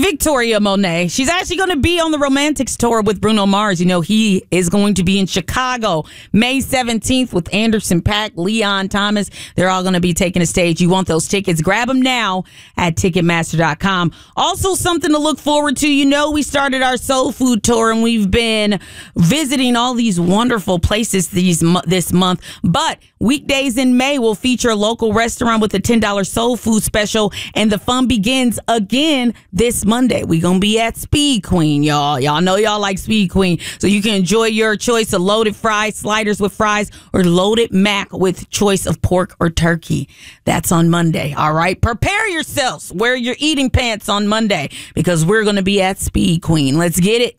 Victoria Monet. She's actually going to be on the Romantics tour with Bruno Mars. You know, he is going to be in Chicago May 17th with Anderson .Paak, Leon Thomas. They're all going to be taking a stage. You want those tickets? Grab them now at Ticketmaster.com. Also, something to look forward to. You know, we started our soul food tour and we've been visiting all these wonderful places this month. But weekdays in May will feature a local restaurant with a $10 soul food special, and the fun begins again this Monday. We're going to be at Speed Queen, y'all. Y'all know y'all like Speed Queen. So you can enjoy your choice of loaded fries, sliders with fries, or loaded mac with choice of pork or turkey. That's on Monday. All right. Prepare yourselves. Wear your eating pants on Monday because we're going to be at Speed Queen. Let's get it.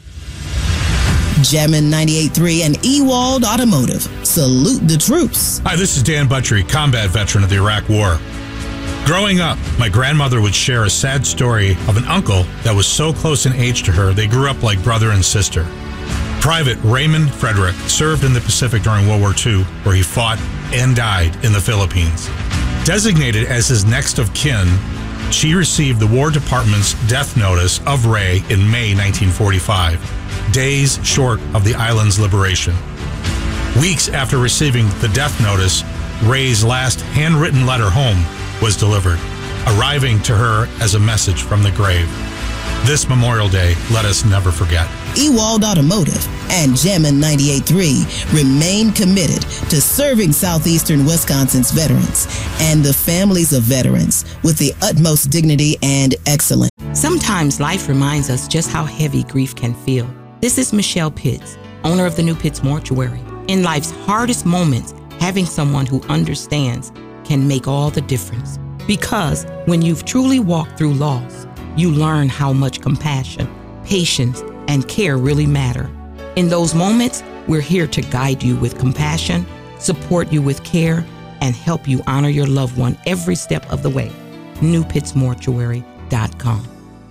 Jammin' 98.3 and Ewald Automotive. Salute the troops. Hi, this is Dan Buttrey, combat veteran of the Iraq War. Growing up, my grandmother would share a sad story of an uncle that was so close in age to her they grew up like brother and sister. Private Raymond Frederick served in the Pacific during World War II, where he fought and died in the Philippines. Designated as his next of kin, she received the War Department's death notice of Ray in May 1945, days short of the island's liberation. Weeks after receiving the death notice, Ray's last handwritten letter home was delivered, arriving to her as a message from the grave. This Memorial Day, let us never forget. Ewald Automotive and Jammin' 98.3 remain committed to serving southeastern Wisconsin's veterans and the families of veterans with the utmost dignity and excellence. Sometimes life reminds us just how heavy grief can feel. This is Michelle Pitts, owner of the New Pitts Mortuary. In life's hardest moments, having someone who understands can make all the difference. Because when you've truly walked through loss, you learn how much compassion, patience, and care really matter. In those moments, we're here to guide you with compassion, support you with care, and help you honor your loved one every step of the way. NewPittsMortuary.com.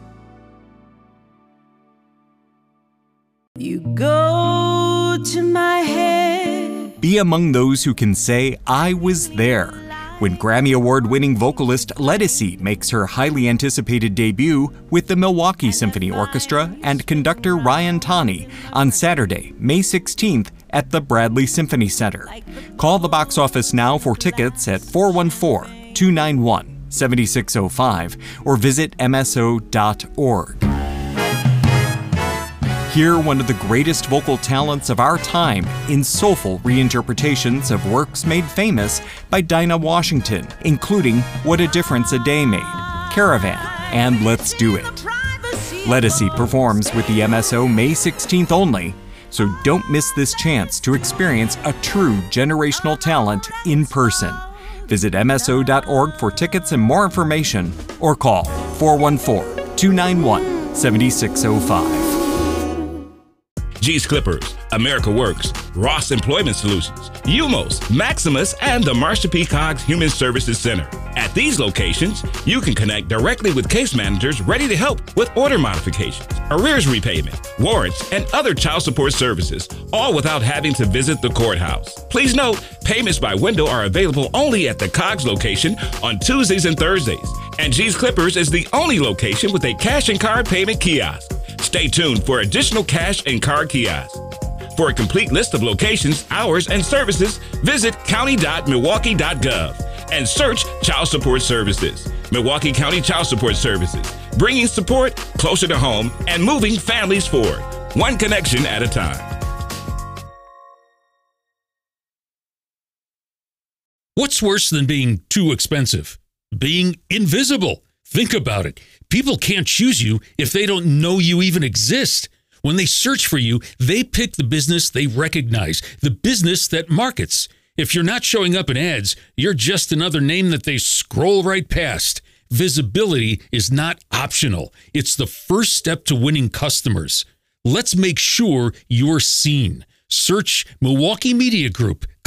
You go to my head. Be among those who can say, I was there, when Grammy Award-winning vocalist Ledisi makes her highly anticipated debut with the Milwaukee Symphony Orchestra and conductor Ryan Taney on Saturday, May 16th at the Bradley Symphony Center. Call the box office now for tickets at 414-291-7605 or visit mso.org. Hear one of the greatest vocal talents of our time in soulful reinterpretations of works made famous by Dinah Washington, including What a Difference a Day Made, Caravan, and Let's Do It. Ledisi performs with the MSO May 16th only, so don't miss this chance to experience a true generational talent in person. Visit mso.org for tickets and more information, or call 414-291-7605. G's Clippers, America Works, Ross Employment Solutions, UMOS, Maximus, and the Marsha P. Cogs Human Services Center. At these locations, you can connect directly with case managers ready to help with order modifications, arrears repayment, warrants, and other child support services, all without having to visit the courthouse. Please note, payments by window are available only at the Cogs location on Tuesdays and Thursdays, and G's Clippers is the only location with a cash and card payment kiosk. Stay tuned for additional cash and card kiosks. For a complete list of locations, hours, and services, visit county.milwaukee.gov and search Child Support Services. Milwaukee County Child Support Services, bringing support closer to home and moving families forward, one connection at a time. What's worse than being too expensive? Being invisible. Think about it. People can't choose you if they don't know you even exist. When they search for you, they pick the business they recognize, the business that markets. If you're not showing up in ads, you're just another name that they scroll right past. Visibility is not optional. It's the first step to winning customers. Let's make sure you're seen. Search Milwaukee Media Group.